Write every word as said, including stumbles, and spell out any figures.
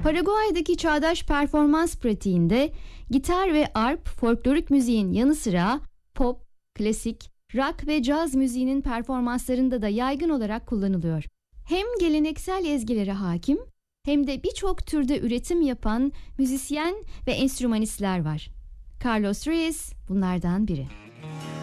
Paraguay'daki çağdaş performans pratiğinde gitar ve arp folklorik müziğin yanı sıra pop, klasik, rock ve caz müziğinin performanslarında da yaygın olarak kullanılıyor. Hem geleneksel ezgilere hakim hem de birçok türde üretim yapan müzisyen ve enstrümanistler var. Carlos Reyes bunlardan biri.